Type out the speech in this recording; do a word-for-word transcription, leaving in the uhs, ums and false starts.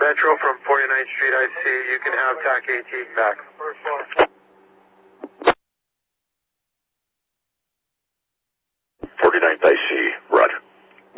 Metro from forty-ninth Street, I C. You can have T A C eighteen back. forty-ninth I C, roger.